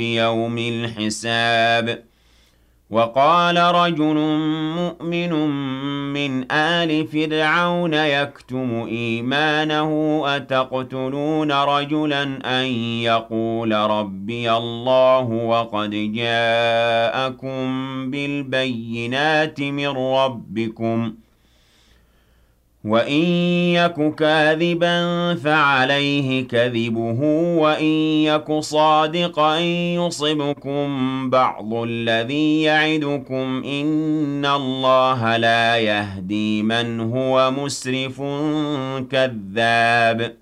يوم الحساب وقال رجل مؤمن من آل فرعون يكتم إيمانه أتقتلون رجلا أن يقول ربي الله وقد جاءكم بالبينات من ربكم وإن يك كاذبا فعليه كذبه وإن يك صادقا يصبكم بعض الذي يعدكم إن الله لا يهدي من هو مسرف كذاب